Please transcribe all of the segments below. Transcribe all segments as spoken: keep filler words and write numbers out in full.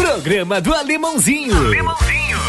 Programa do Alemãozinho. Alemãozinho.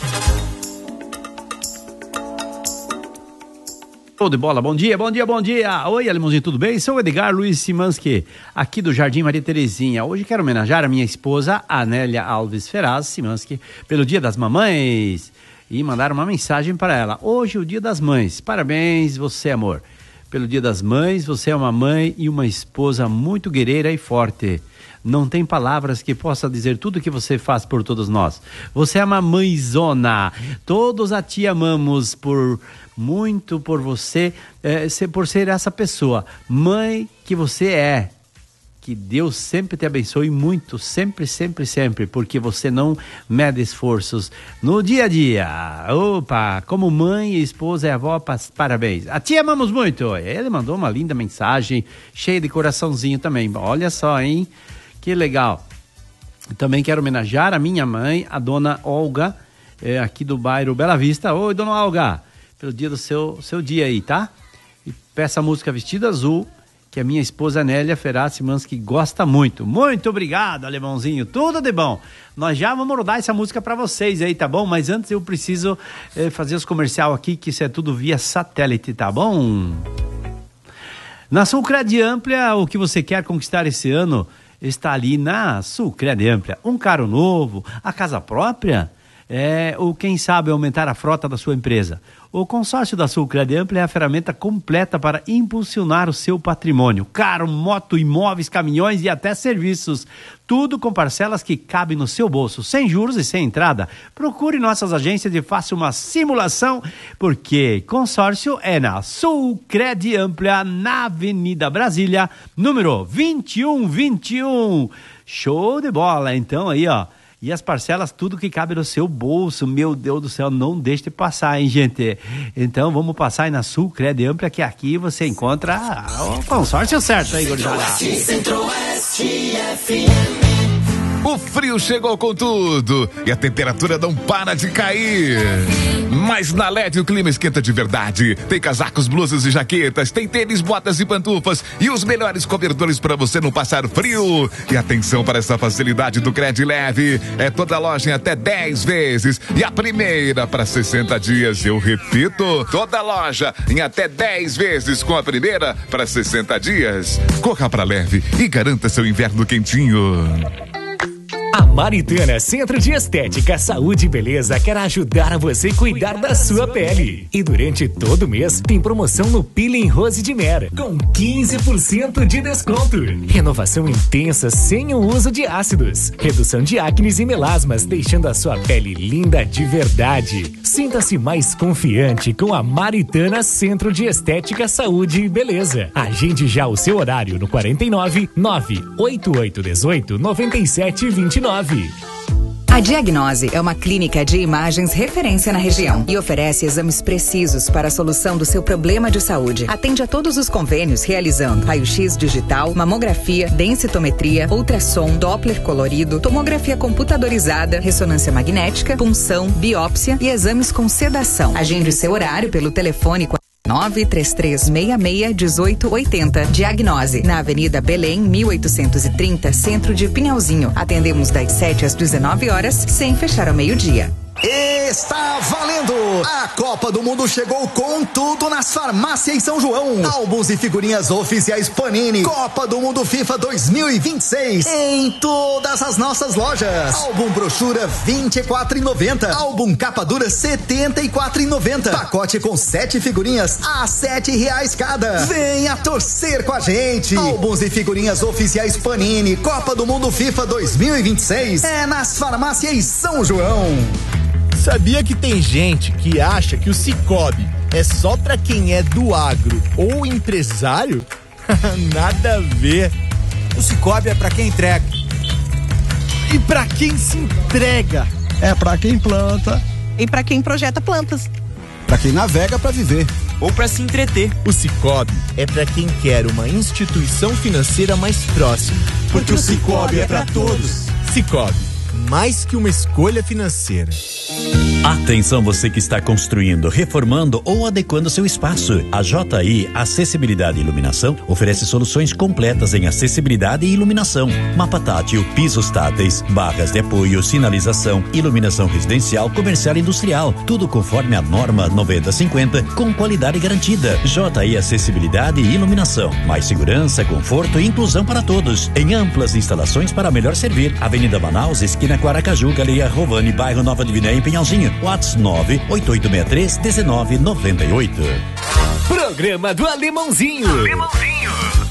Show de bola, bom dia, bom dia, bom dia. Oi, Alemãozinho, tudo bem? Sou o Edgar Luiz Simanski, aqui do Jardim Maria Terezinha. Hoje quero homenagear a minha esposa, Anélia Alves Ferraz Simanski, pelo Dia das Mamães e mandar uma mensagem para ela. Hoje é o Dia das Mães. Parabéns, você, amor. Pelo Dia das Mães, você é uma mãe e uma esposa muito guerreira e forte. Não tem palavras que possa dizer tudo que você faz por todos nós. Você é uma mãezona. Todos a te amamos por muito por você, é, por ser essa pessoa. Mãe que você é. Que Deus sempre te abençoe muito, sempre, sempre, sempre, porque você não mede esforços no dia a dia. Opa, como mãe, esposa e avó, parabéns. A te amamos muito. Ele mandou uma linda mensagem, cheia de coraçãozinho também. Olha só, hein? Que legal. Também quero homenagear a minha mãe, a dona Olga, é, aqui do bairro Bela Vista. Oi, dona Olga, pelo dia do seu, seu dia aí, tá? E peça a música Vestido Azul, que a minha esposa Nélia Ferraz Simanski gosta muito. Muito obrigado, Alemãozinho, tudo de bom. Nós já vamos rodar essa música para vocês aí, tá bom? Mas antes eu preciso eh, fazer os comercial aqui, que isso é tudo via satélite, tá bom? Na Sulcred Amplia, o que você quer conquistar esse ano está ali na Sulcred Amplia. Um carro novo, a casa própria, é, ou quem sabe aumentar a frota da sua empresa. O consórcio da Sulcred Amplia é a ferramenta completa para impulsionar o seu patrimônio. Carro, moto, imóveis, caminhões e até serviços. Tudo com parcelas que cabem no seu bolso, sem juros e sem entrada. Procure nossas agências e faça uma simulação, porque consórcio é na Sulcred Amplia, na Avenida Brasília, número vinte e um vinte e um. Show de bola, então aí, ó. E as parcelas, tudo que cabe no seu bolso, meu Deus do céu, não deixe de passar, hein, gente? Então vamos passar aí na Sulcred Amplia, que aqui você encontra o consórcio certo aí, gurizada. Centro-Oeste F M. O frio chegou com tudo e a temperatura não para de cair. Mas na L E D o clima esquenta de verdade. Tem casacos, blusas e jaquetas, tem tênis, botas e pantufas e os melhores cobertores para você não passar frio. E atenção para essa facilidade do Cred Leve. É toda loja em até dez vezes e a primeira para sessenta dias. Eu repito, toda loja em até dez vezes com a primeira para sessenta dias. Corra para Leve e garanta seu inverno quentinho. A Maritana Centro de Estética, Saúde e Beleza quer ajudar você a cuidar da sua pele. E durante todo o mês tem promoção no Peeling Rose de Mer, com quinze por cento de desconto. Renovação intensa sem o uso de ácidos. Redução de acnes e melasmas, deixando a sua pele linda de verdade. Sinta-se mais confiante com a Maritana Centro de Estética, Saúde e Beleza. Agende já o seu horário no quarenta e nove, nove oito oito um oito, nove sete dois nove. A Diagnose é uma clínica de imagens referência na região e oferece exames precisos para a solução do seu problema de saúde. Atende a todos os convênios realizando raio-x digital, mamografia, densitometria, ultrassom, Doppler colorido, tomografia computadorizada, ressonância magnética, punção, biópsia e exames com sedação. Agende seu horário pelo telefone nove três três seis seis, um oito oito zero. Diagnose, na Avenida Belém, mil oitocentos e trinta, centro de Pinhalzinho. Atendemos das sete às dezenove horas, sem fechar ao meio-dia. Está valendo! A Copa do Mundo chegou com tudo nas farmácias São João. Álbuns e figurinhas oficiais Panini. Copa do Mundo FIFA dois mil e vinte e seis em todas as nossas lojas. Álbum brochura vinte e quatro reais e noventa centavos. Álbum capa dura setenta e quatro reais e noventa centavos. Pacote com sete figurinhas a sete reais cada. Venha torcer com a gente. Álbuns e figurinhas oficiais Panini. Copa do Mundo FIFA dois mil e vinte e seis é nas farmácias São João. Sabia que tem gente que acha que o Cicobi é só pra quem é do agro ou empresário? Nada a ver. O Cicobi é pra quem entrega. E pra quem se entrega? É pra quem planta. E pra quem projeta plantas. Pra quem navega pra viver. Ou pra se entreter. O Cicobi é pra quem quer uma instituição financeira mais próxima. Porque o Cicobi é pra todos. Cicobi. mais que uma escolha financeira. Atenção você que está construindo, reformando ou adequando seu espaço. A J I Acessibilidade e Iluminação oferece soluções completas em acessibilidade e iluminação. Mapa tátil, pisos táteis, barras de apoio, sinalização, iluminação residencial, comercial e industrial. Tudo conforme a norma noventa cinquenta com qualidade garantida. J I Acessibilidade e Iluminação. Mais segurança, conforto e inclusão para todos. Em amplas instalações para melhor servir. Avenida Manaus, esquina Guaracaju, Galeria Rovani, bairro Nova Diviné, em Pinhalzinho. WhatsApp nove oito oito seis três um nove nove oito. Programa do Alemãozinho. Alemãozinho.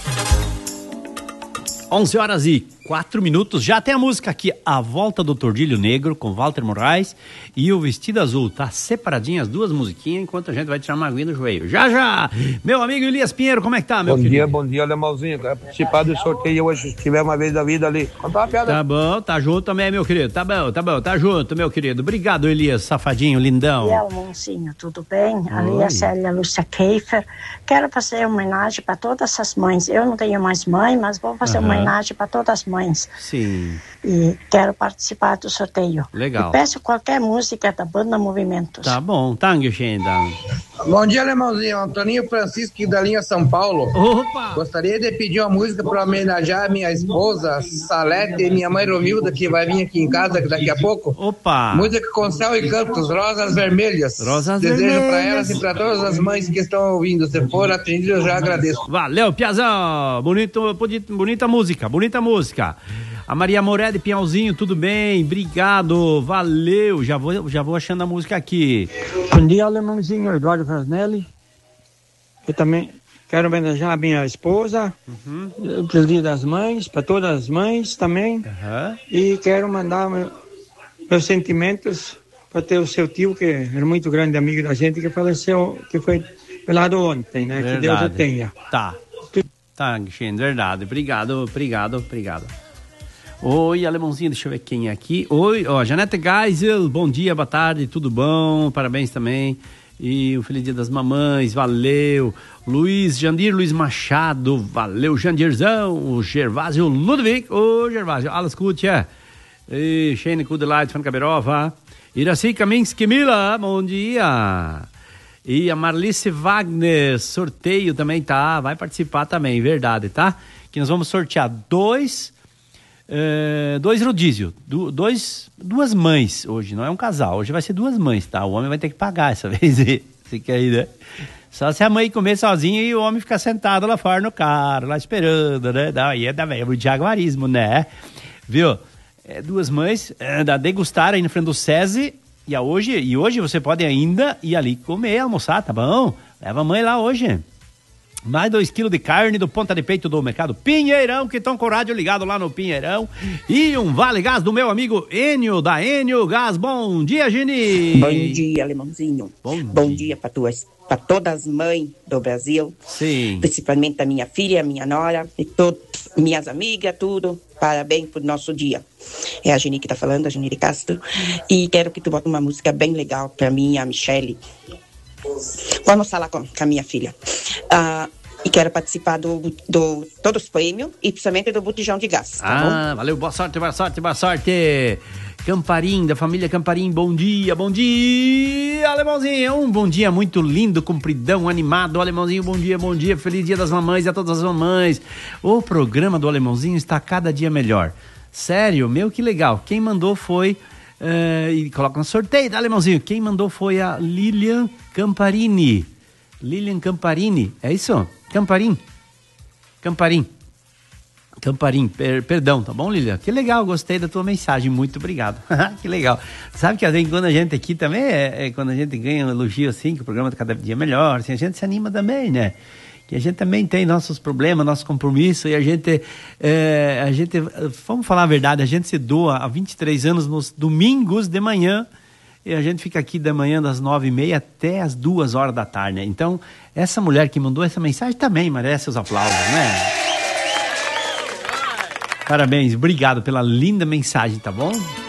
onze horas e quatro minutos. Já tem a música aqui, A Volta do Tordilho Negro, com Walter Moraes, e o Vestido Azul. Tá separadinho as duas musiquinhas, enquanto a gente vai tirar uma aguinha no joelho. Já, já! Meu amigo Elias Pinheiro, como é que tá, meu bom querido? Bom dia, bom dia, Alemãozinho. Quero participar do sorteio hoje, se tiver uma vez da vida ali. Conta uma piada. Tá bom, tá junto também, meu querido. Tá bom, tá bom, tá junto, meu querido. Obrigado, Elias, safadinho, lindão. E aí, Alemãozinho, tudo bem? Oi. Ali é a Célia Lúcia Keifer. Quero fazer uma homenagem para todas as mães. Eu não tenho mais mãe, mas vou fazer uhum. uma homenagem para todas as mães. Sim. E quero participar do sorteio. Legal. E peço qualquer música da banda Movimentos. Tá bom, tangue, Xenda. Bom dia, Alemãozinho. Antoninho Francisco, da linha São Paulo. Opa! Gostaria de pedir uma música para homenagear minha esposa, Salete, e minha mãe Romilda, que vai vir aqui em casa daqui a pouco. Opa! Música com céu e cantos, Rosas Vermelhas. Rosas Desejo Vermelhas. Desejo para elas e para todas as mães que estão ouvindo. Se for atendido, eu já agradeço. Valeu, Piazão. Bonito, bonito, bonita música, bonita música. A Maria Moré de Pinhalzinho, tudo bem? Obrigado, valeu. Já vou, já vou achando a música aqui. Bom dia, Alemãozinho, Eduardo Frasnelli. Eu também quero homenagear a minha esposa, uhum. pelo Dia das Mães, para todas as mães também. Uhum. E quero mandar meu, meus sentimentos para ter o seu tio, que era muito grande amigo da gente, que faleceu, que foi velado ontem, né? Verdade. Que Deus o tenha. Tá. Tá, Xen, verdade. Obrigado, obrigado, obrigado. Oi, Alemãozinho, deixa eu ver quem é aqui. Oi, ó, Janete Geisel, bom dia, boa tarde, tudo bom? Parabéns também. E um feliz dia das mamães, valeu. Luiz, Jandir Luiz Machado, valeu, Jandirzão. O Gervásio Ludwig, ô Gervásio, alles gut, ja. E Shane Kudelait von Kaberova. Iraci Kaminski Mila, bom dia. E a Marlice Wagner, sorteio também tá, vai participar também, verdade, tá? Que nós vamos sortear dois... É, dois rodízios, du, dois, duas mães hoje, não é um casal, hoje vai ser duas mães, tá? O homem vai ter que pagar essa vez, você quer ir, né? Só se a mãe comer sozinha e o homem ficar sentado lá fora no carro, lá esperando, né? Daí é da o jaguarismo, né? Viu? É, duas mães, é, da degustar aí na frente do SESI, e, a hoje, e hoje você pode ainda ir ali comer, almoçar, tá bom? Leva a mãe lá hoje. Mais dois quilos de carne do ponta de peito do mercado Pinheirão, que estão com o rádio ligado lá no Pinheirão. E um vale gás do meu amigo Enio, da Enio Gás. Bom dia, Geni. Bom dia, Alemãozinho. Bom, Bom dia, dia para tuas, para todas as mães do Brasil. Sim. Principalmente a minha filha, a minha nora e todas minhas amigas, tudo. Parabéns pro nosso dia. É a Geni que tá falando, a Geni de Castro. E quero que tu bote uma música bem legal para mim, a Michele. Vamos falar com, com a minha filha. Uh, e quero participar do, do todos os prêmios e principalmente do botijão de gás. Tá ah, bom? Valeu, boa sorte, boa sorte, boa sorte. Camparim, da família Camparim, bom dia, bom dia, Alemãozinho. Um bom dia muito lindo, compridão, animado. Alemãozinho, bom dia, bom dia. Feliz dia das mamães a todas as mamães. O programa do Alemãozinho está cada dia melhor. Sério, meu, que legal. Quem mandou foi... Uh, e coloca no sorteio, tá, Alemãozinho? Quem mandou foi a Lilian Camparini. Lilian Camparini, é isso? Camparim. Camparim. Camparim, per, perdão, tá bom, Lilian? Que legal, gostei da tua mensagem, muito obrigado. Que legal. Sabe que às vezes quando a gente aqui também, é, é quando a gente ganha um elogio assim, que o programa tá cada dia melhor, assim, a gente se anima também, né? Que a gente também tem nossos problemas, nosso compromisso, e a gente, é, a gente, vamos falar a verdade, a gente se doa há vinte e três anos nos domingos de manhã, e a gente fica aqui da manhã das nove e meia até as duas horas da tarde, né? Então, essa mulher que mandou essa mensagem também merece os aplausos, né? Parabéns, obrigado pela linda mensagem, tá bom?